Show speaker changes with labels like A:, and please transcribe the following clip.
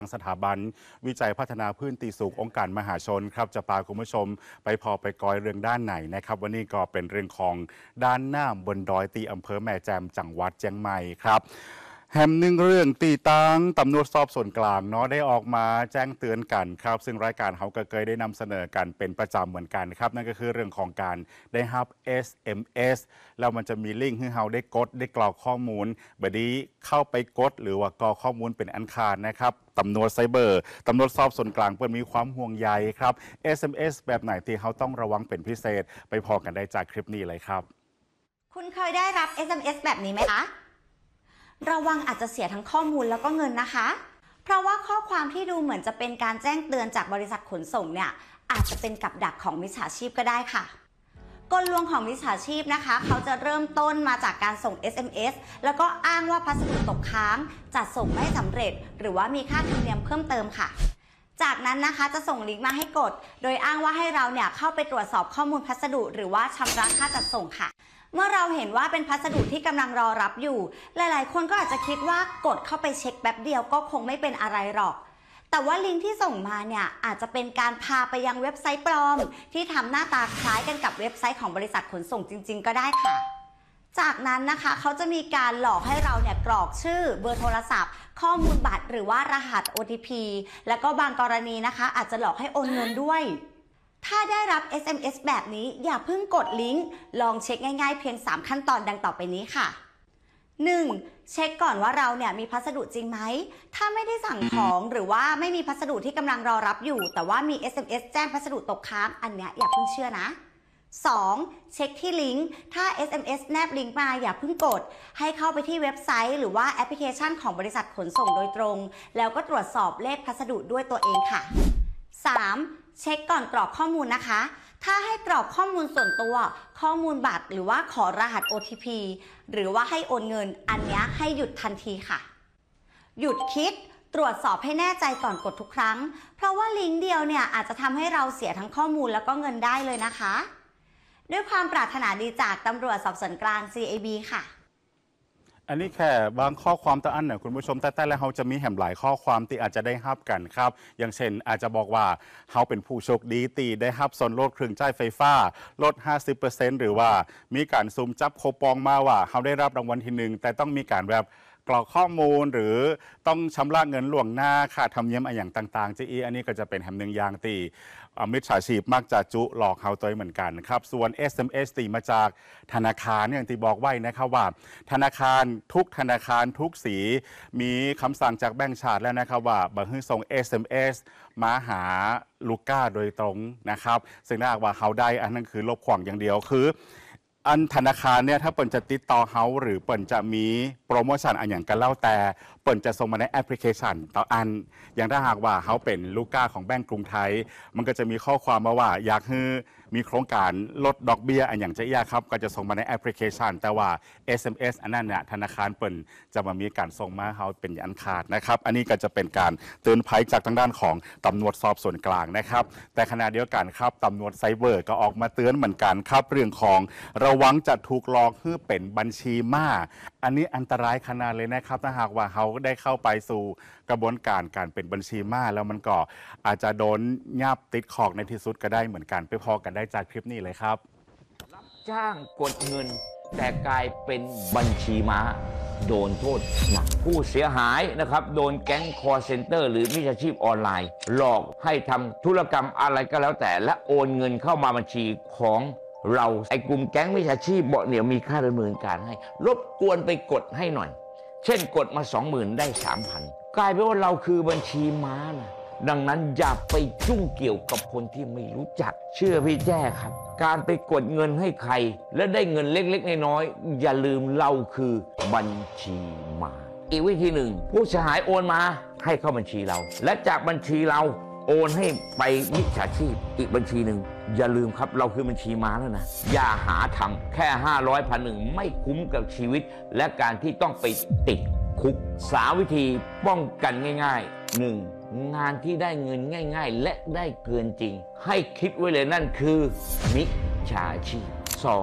A: สถาบันวิจัยพัฒนาพื้นที่สูงองค์การมหาชนครับจะพาคุณผู้ชมไปกอยเรื่องด้านไหนนะครับวันนี้ก็เป็นเรื่องของด้านหน้าบนดอยตีอำเภอแม่แจ่มจังหวัดเชียงใหม่ครับแฮมหนึ่งเรื่องตีตังตำรวจสอบส่วนกลางเนาะได้ออกมาแจ้งเตือนกันครับซึ่งรายการเขาก็เคยได้นำเสนอกันเป็นประจำเหมือนกันครับนั่นก็คือเรื่องของการได้รับ SMS แล้วมันจะมีลิงก์ให้เราได้กดได้กรอกข้อมูลบดนี้เข้าไปกดหรือว่ากรอกข้อมูลเป็นอันขาดนะครับตำรวจไซเบอร์ตำรวจสอบส่วนกลางเปิดมีความห่วงใยครับ SMS แบบไหนที่เขาต้องระวังเป็นพิเศษไปพอกันได้จากคลิปนี้เลยครับ
B: คุณเคยได้รับ SMS แบบนี้ไหมคะระวังอาจจะเสียทั้งข้อมูลแล้วก็เงินนะคะเพราะว่าข้อความที่ดูเหมือนจะเป็นการแจ้งเตือนจากบริษัทขนส่งเนี่ยอาจจะเป็นกับดักของมิจฉาชีพก็ได้ค่ะกลลวงของมิจฉาชีพนะคะเขาจะเริ่มต้นมาจากการส่ง SMS แล้วก็อ้างว่าพัสดุตกค้างจัดส่งไม่สำเร็จหรือว่ามีค่าธรรมเนียมเพิ่มเติมค่ะจากนั้นนะคะจะส่งลิงก์มาให้กดโดยอ้างว่าให้เราเนี่ยเข้าไปตรวจสอบข้อมูลพัสดุหรือว่าชำระค่าจัดส่งค่ะเมื่อเราเห็นว่าเป็นพัสดุที่กำลังรอรับอยู่หลายๆคนก็อาจจะคิดว่ากดเข้าไปเช็คแป๊บเดียวก็คงไม่เป็นอะไรหรอกแต่ว่าลิงก์ที่ส่งมาเนี่ยอาจจะเป็นการพาไปยังเว็บไซต์ปลอมที่ทำหน้าตาคล้ายกันกับเว็บไซต์ของบริษัทขนส่งจริงๆก็ได้ค่ะจากนั้นนะคะเขาจะมีการหลอกให้เราเนี่ยกรอกชื่อเบอร์โทรศัพท์ข้อมูลบัตรหรือว่ารหัส OTP แล้วก็บางกรณีนะคะอาจจะหลอกให้โอนเงินด้วยถ้าได้รับ SMS แบบนี้อย่าเพิ่งกดลิงก์ลองเช็คง่ายๆเพียง3ขั้นตอนดังต่อไปนี้ค่ะ 1. เช็คก่อนว่าเราเนี่ยมีพัสดุจริงไหมถ้าไม่ได้สั่งของหรือว่าไม่มีพัสดุที่กำลังรอรับอยู่แต่ว่ามี SMS แจ้งพัสดุตกค้างอันเนี้ยอย่าเพิ่งเชื่อนะ 2. เช็คที่ลิงก์ถ้า SMS แนบลิงก์มาอย่าเพิ่งกดให้เข้าไปที่เว็บไซต์หรือว่าแอปพลิเคชันของบริษัทขนส่งโดยตรงแล้วก็ตรวจสอบเลขพัสดุด้วยตัวเองค่ะ 3. เช็คก่อนกรอกข้อมูลนะคะถ้าให้กรอกข้อมูลส่วนตัวข้อมูลบัตรหรือว่าขอรหัส OTP หรือว่าให้โอนเงินอันนี้ให้หยุดทันทีค่ะหยุดคิดตรวจสอบให้แน่ใจก่อนกดทุกครั้งเพราะว่าลิงก์เดียวเนี่ยอาจจะทำให้เราเสียทั้งข้อมูลแล้วก็เงินได้เลยนะคะด้วยความปรารถนาดีจากตำรวจสอบสวนกลาง CAB ค่ะ
A: อันนี้แค่บางข้อความตะอันเนี่ยคุณผู้ชมแต่แล้วเขาจะมีแหมหลายข้อความที่อาจจะได้รับกันครับอย่างเช่นอาจจะบอกว่าเขาเป็นผู้โชคดีตีได้รับส่วนลดเครื่องใช้ไฟฟ้าลด 50% หรือว่ามีการซุ่มจับโคปองมาว่าเขาได้รับรางวัลที่1แต่ต้องมีการแบบกรอกข้อมูลหรือต้องชำระเงินล่วงหน้าค่าธรรมเนียมอะไรอย่างต่างๆจีอันนี้ก็จะเป็นแหมหนึ่งอย่างตีมิจฉาชีพมักจะจุหลอกเขาตัวเหมือนกันครับส่วน SMS ตีมาจากธนาคารอย่างที่บอกไว้นะครับว่าธนาคารทุกสีมีคำสั่งจากแบงก์ชาติแล้วนะครับว่าบังคับส่ง SMS มาหาลูกค้าโดยตรงนะครับซึ่งถ้าว่าเขาได้อันนั้นคือลบขวางอย่างเดียวคืออันธนาคารเนี่ยถ้าเปิ่นจะติดต่อเขาหรือเปิ่นจะมีโปรโมชั่นอันอย่างกันเล่าแต่เปิ่นจะส่งมาในแอปพลิเคชันต่ออันอย่างถ้าหากว่าเขาเป็นลูกค้าของแบงก์กรุงไทยมันก็จะมีข้อความมาว่าอยากให้มีโครงการลดดอกเบี้ยอันอย่างจะยากครับก็จะส่งมาในแอปพลิเคชันแต่ว่า SMS อันนั้นเนี่ยธนาคารเปิ่นจะมามีการส่งมาเขาเป็นอันขาดนะครับอันนี้ก็จะเป็นการเตือนภัยจากทางด้านของตำรวจสอบสวนกลางนะครับแต่ขณะเดียวกันครับตำรวจไซเบอร์ก็ออกมาเตือนเหมือนกันครับเรื่องของระวังจะถูกหลอกให้เป็นบัญชีม้าอันนี้อันตรายขนาดเลยนะครับถ้าหากว่าเขาได้เข้าไปสู่กระบวนการเป็นบัญชีม้าแล้วมันก็อาจจะโดนยับติดขอกในที่สุดก็ได้เหมือนกันไปพอกันได้จากคลิปนี้เลยครับ
C: รับจ้างกดเงินแต่กลายเป็นบัญชีม้าโดนโทษหนักผู้เสียหายนะครับโดนแก๊งคอร์เซ็นเตอร์หรือมิจฉาชีพออนไลน์หลอกให้ทำธุรกรรมอะไรก็แล้วแต่และโอนเงินเข้ามาบัญชีของเราไอ้กลุ่มแก๊งมิจฉาชีพบอกเนี่ยมีค่าดำเนินการให้รบกวนไปกดให้หน่อยเช่นกดมา 20,000 ได้ 3,000 กลายเป็นว่าเราคือบัญชีม้านะดังนั้นอย่าไปยุ่งเกี่ยวกับคนที่ไม่รู้จักเชื่อพี่แจ้ครับการไปกดเงินให้ใครและได้เงินเล็กๆน้อยๆอย่าลืมเราคือบัญชีม้าอีกวิธีหนึ่งผู้เสียหายโอนมาให้เข้าบัญชีเราและจากบัญชีเราโอนให้ไปมิจฉาชีพอีกบัญชีหนึ่งอย่าลืมครับเราคือบัญชีม้าแล้วนะอย่าหาทำแค่500,000ไม่คุ้มกับชีวิตและการที่ต้องไปติดคุก3 วิธีป้องกันง่ายๆ 1. งานที่ได้เงินง่ายๆและได้เกินจริงให้คิดไว้เลยนั่นคือมิจฉาชีพ